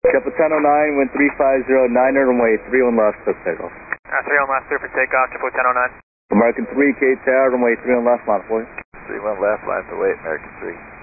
Triple 1009, wind 350, 9er, runway 31 left, clear for takeoff. 31 left, clear for takeoff, Triple 1009. American 3, K Tower, runway 31 left, line for you. 31 left, line to wait, American 3.